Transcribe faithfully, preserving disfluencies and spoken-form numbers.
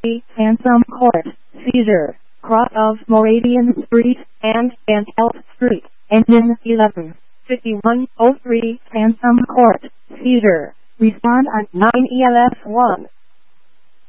three, Handsome Court, seizure, cross of Moravian Street and Van Pelt Street, engine eleven, fifty-one oh three, Handsome Court, seizure. Respond at nine E L S one.